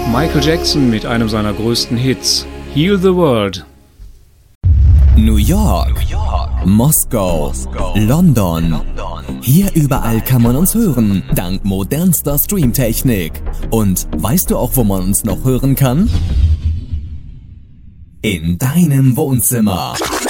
Michael Jackson mit einem seiner größten Hits, Heal the World. New York, Moskau, London. Hier überall kann man uns hören, dank modernster Streamtechnik. Und weißt du auch, wo man uns noch hören kann? In deinem Wohnzimmer.